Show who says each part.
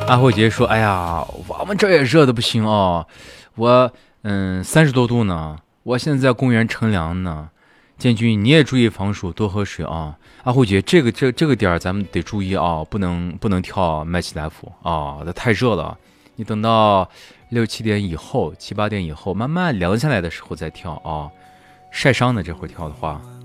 Speaker 1: 阿慧姐说：“哎呀，我们这也热的不行啊，我30多度呢，我现在在公园乘凉呢。建军你也注意防暑，多喝水啊。阿慧姐，这个点儿咱们得注意啊，不能跳麦琪来夫啊，这太热了。你等到6、7点以后、7、8点以后，慢慢凉下来的时候再跳啊，晒伤的这会儿跳的话。”